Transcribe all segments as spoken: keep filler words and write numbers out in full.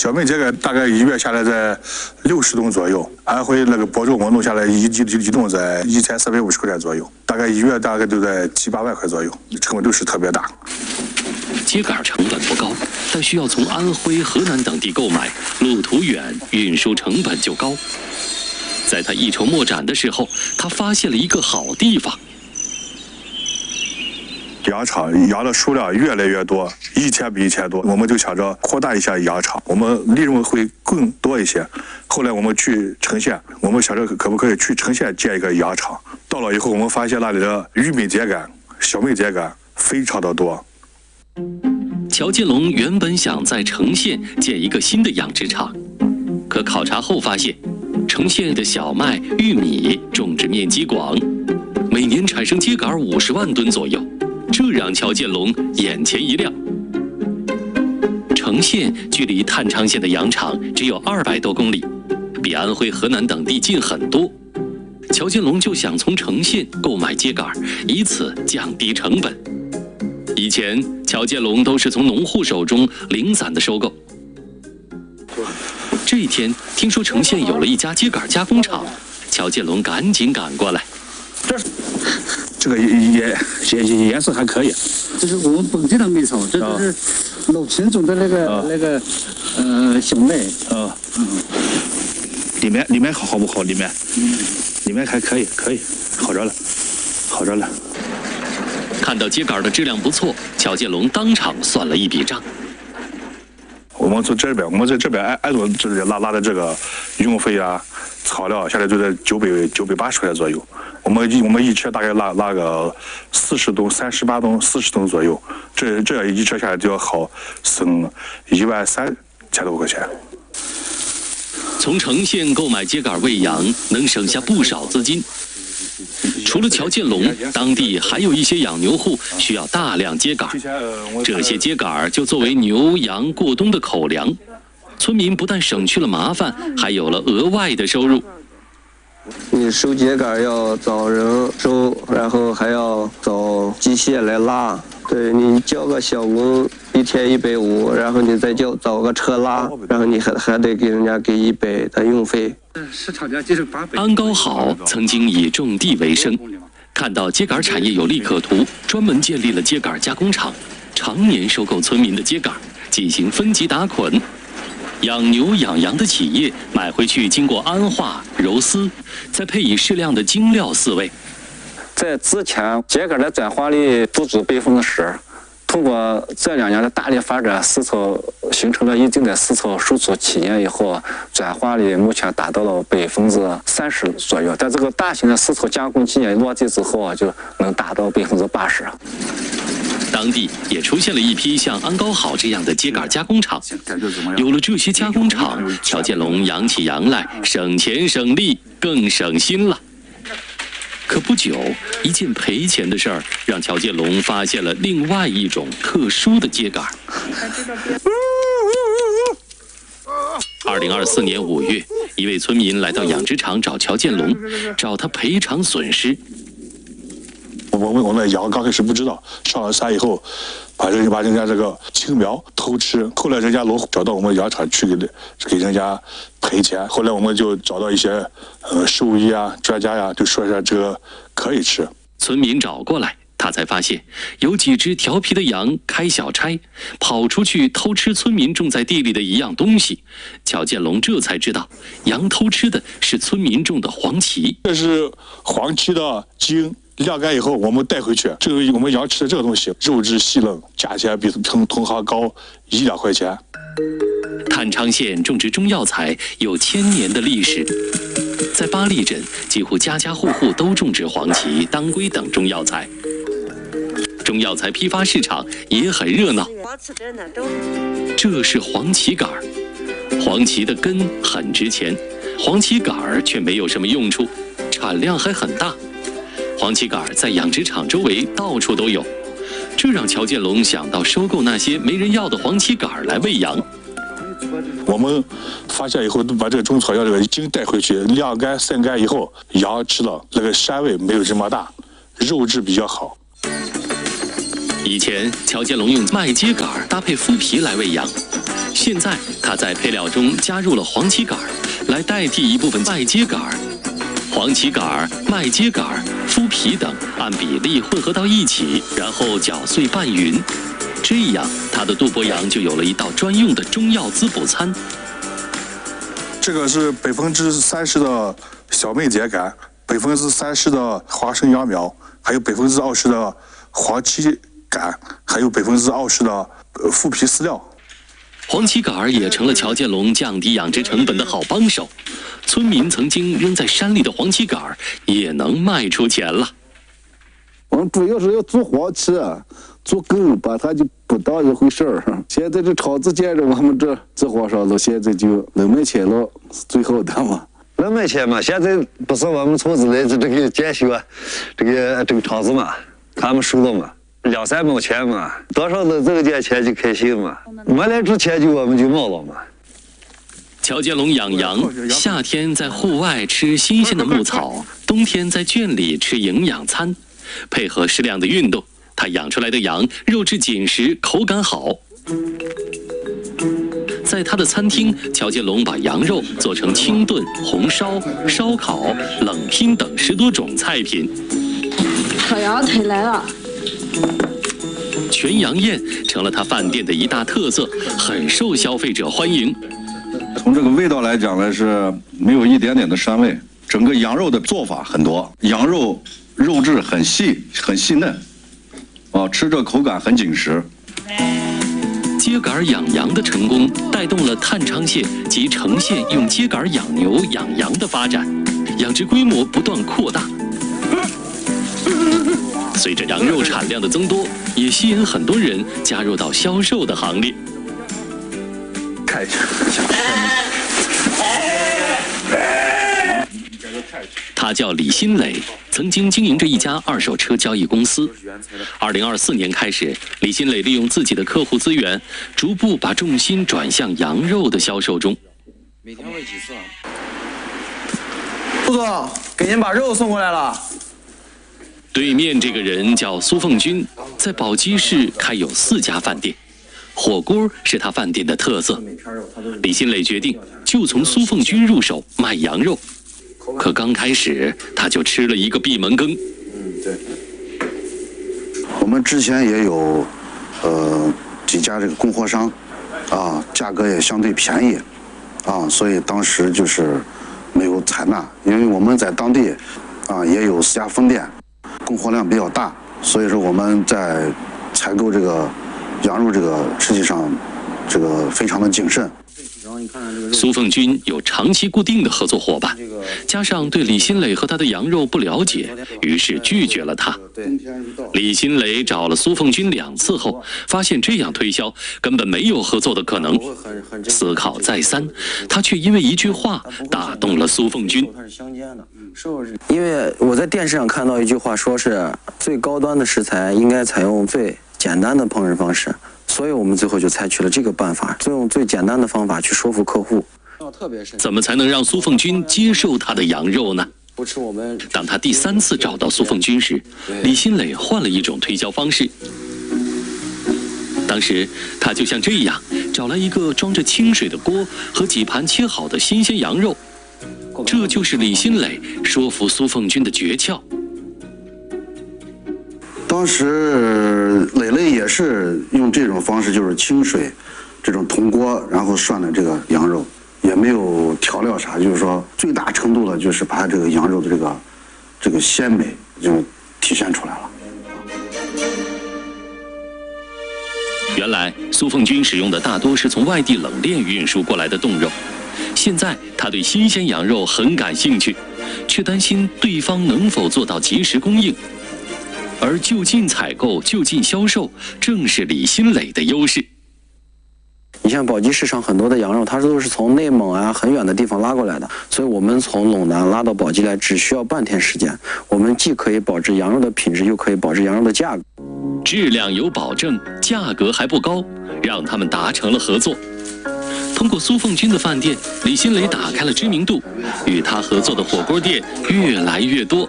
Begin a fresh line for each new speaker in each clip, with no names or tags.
小麦秸秆大概一月下来在六十吨左右，安徽那个播种我弄下来一一一吨在一千四百五十块钱左右，大概一月大概都在七八万块左右，成本都是特别大。
秸秆成本不高，但需要从安徽、河南等地购买，路途远，运输成本就高。在他一筹莫展的时候，他发现了一个好地方。
羊场羊的数量越来越多，一天比一天多，我们就想着扩大一下羊场，我们利润会更多一些。后来我们去城县，我们想着可不可以去城县建一个羊场。到了以后，我们发现那里的玉米秸秆、小麦秸秆非常的多。
乔建龙原本想在城县建一个新的养殖场，可考察后发现，城县的小麦、玉米种植面积广，每年产生秸秆五十万吨左右。这让乔建龙眼前一亮。城县距离郯昌县的羊场只有二百多公里，比安徽、河南等地近很多。乔建龙就想从城县购买秸秆，以此降低成本。以前，乔建龙都是从农户手中零散的收购。这一天，听说城县有了一家秸秆加工厂，乔建龙赶紧赶过来。
这这个颜颜颜色还可以，
这是我们本地的麦草，这就是老品种的那个、哦、那个呃小麦。
嗯嗯，里面里面好好不好？里面，嗯，里面还可以，可以，好着了，好着了。
看到秸秆的质量不错，乔建龙当场算了一笔账。
我们从这边，我们在这边挨挨着这里拉拉的这个运费啊、草料，现在就在九百九百八十块钱左右。我们一我们一车大概拉拉个四十吨、三十八吨、四十吨左右，这这一车下来就要好省一万三千多块钱。
从城县购买秸秆喂羊，能省下不少资金。除了乔建龙，当地还有一些养牛户需要大量秸秆，这些秸秆就作为牛羊过冬的口粮。村民不但省去了麻烦，还有了额外的收入。
你收秸秆要找人收，然后还要找机械来拉。对，你交个小工一天一百五，然后你再叫找个车拉，然后你还还得给人家给一百的运费。
市场价就是八百。
安高好曾经以种地为生，看到秸秆产业有利可图，专门建立了秸秆加工厂，常年收购村民的秸秆，进行分级打捆。养牛养羊的企业买回去，经过安化、揉丝，再配以适量的精料饲喂。
在之前，秸秆的转化率不足百分之十。通过这两年的大力发展，丝绸形成了一定的丝绸输出企业以后，转化率目前达到了百分之三十左右。但这个大型的丝绸加工企业落地之后啊，就能达到百分之八十。
当地也出现了一批像安高好这样的秸秆加工厂。有了这些加工厂，乔建龙养起羊来，省钱省力，更省心了。可不久，一件赔钱的事儿让乔建龙发现了另外一种特殊的秸秆。二零二四年五月，一位村民来到养殖场找乔建龙，找他赔偿损失。
我们我们羊刚开始不知道，上了山以后，把人把人家这个青苗偷吃，后来人家农户找到我们羊场去给给人家赔钱，后来我们就找到一些呃兽医啊、专家呀、啊，就说一下这个可以吃。
村民找过来，他才发现有几只调皮的羊开小差，跑出去偷吃村民种在地里的一样东西。乔建龙这才知道，羊偷吃的是村民种的黄芪。
这是黄芪的茎。晾干以后，我们带回去。这个我们羊吃的这个东西，肉质细嫩，价钱比同同行高一两块钱。
郯昌县种植中药材有千年的历史，在八里镇，几乎家家户户都种植黄芪、当归等中药材。中药材批发市场也很热闹。这是黄芪杆儿，黄芪的根很值钱，黄芪杆儿却没有什么用处，产量还很大。黄芪杆在养殖场周围到处都有，这让乔建龙想到收购那些没人要的黄芪杆来喂羊。
我们发现以后，把这个中草药这个茎带回去，晾干晒干以后，羊吃了那个膻味没有这么大，肉质比较好。
以前乔建龙用麦秸秆搭配麸皮来喂羊， 现在他在配料中加入了黄芪杆，来代替一部分麦秸秆。黄芪杆、麦秸秆、麸皮等按比例混合到一起，然后搅碎拌匀。这样，他的肚博羊就有了一道专用的中药滋补餐。
这个是百分之三十的小麦秸秆，百分之三十的花生秧苗，还有百分之二十的黄芪杆，还有百分之二十的麸皮饲料。
黄芪杆也成了乔建龙降低养殖成本的好帮手。村民曾经扔在山里的黄芪杆也能卖出钱了。
我们主要是要做黄芪，做够，把它就不当一回事儿。现在这厂子建着，我们这这黄上了，现在就能卖钱了，最好的嘛。
能卖钱嘛？现在不是我们村子里这这个建修这个这个厂子嘛，他们收了嘛，两三毛钱嘛，多少的这个点钱就开心嘛。没来之前就我们就冒了嘛。
乔建龙养羊，夏天在户外吃新鲜的牧草，冬天在圈里吃营养餐，配合适量的运动，他养出来的羊肉质紧实，口感好。在他的餐厅，乔建龙把羊肉做成清炖、红烧、烧烤、冷拼等十多种菜品。
烤羊腿来了。
全羊宴成了他饭店的一大特色，很受消费者欢迎。
从这个味道来讲呢，是没有一点点的膻味。整个羊肉的做法很多，羊肉肉质很细很细嫩，啊，吃着口感很紧实。
秸秆养羊的成功，带动了探昌县及成县用秸秆养牛养羊的发展，养殖规模不断扩大。随着羊肉产量的增多，也吸引很多人加入到销售的行列。
看一下，
他叫李新磊，曾经经营着一家二手车交易公司。二零二四年开始，李新磊利用自己的客户资源，逐步把重心转向羊肉的销售中。
每天喂几次啊？副总，给您把肉送过来了。
对面这个人叫苏凤军，在宝鸡市开有四家饭店。火锅是他饭店的特色，李新磊决定就从苏凤军入手卖羊肉。可刚开始他就吃了一个闭门羹。
嗯，对。我们之前也有，呃，几家这个供货商，啊，价格也相对便宜，啊，所以当时就是没有采纳，因为我们在当地，啊，也有四家分店，供货量比较大，所以说我们在采购这个羊肉这个实际上，这个非常的谨慎。
苏凤军有长期固定的合作伙伴，加上对李新磊和他的羊肉不了解，于是拒绝了他。李新磊找了苏凤军两次后，发现这样推销根本没有合作的可能。思考再三，他却因为一句话打动了苏凤军。
因为我在电视上看到一句话，说是最高端的食材应该采用最简单的烹饪方式。所以我们最后就采取了这个办法，就用最简单的方法去说服客户。
怎么才能让苏凤军接受他的羊肉呢？当他第三次找到苏凤军时，李新磊换了一种推销方式。当时他就像这样，找来一个装着清水的锅和几盘切好的新鲜羊肉，这就是李新磊说服苏凤军的诀窍。
当时磊磊也是用这种方式，就是清水，这种铜锅，然后涮的这个羊肉，也没有调料啥，就是说最大程度的，就是把这个羊肉的这个这个鲜美就体现出来了。
原来苏凤军使用的大多是从外地冷链运输过来的冻肉，现在他对新鲜羊肉很感兴趣，却担心对方能否做到及时供应。而就近采购、就近销售，正是李新磊的优势。
你像宝鸡市场很多的羊肉，它都是从内蒙啊很远的地方拉过来的，所以我们从陇南拉到宝鸡来，只需要半天时间。我们既可以保证羊肉的品质，又可以保证羊肉的价格。
质量有保证，价格还不高，让他们达成了合作。通过苏凤军的饭店，李新磊打开了知名度，与他合作的火锅店越来越多。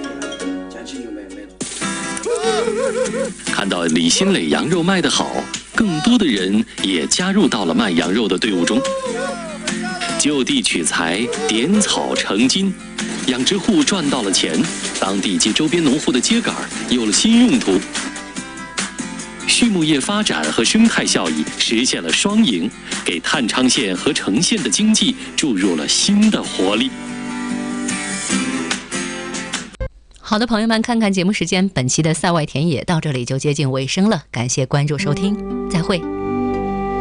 看到李新磊羊肉卖得好， 更多的人也加入到了卖羊肉的队伍中。就地取材，点草成金，养殖户赚到了钱，当地及周边农户的秸秆有了新用途。畜牧业发展和生态效益实现了双赢，给太昌县和成县的经济注入了新的活力。
好的，朋友们，看看节目时间，本期的赛外田野到这里就接近尾声了，感谢关注收听，再会。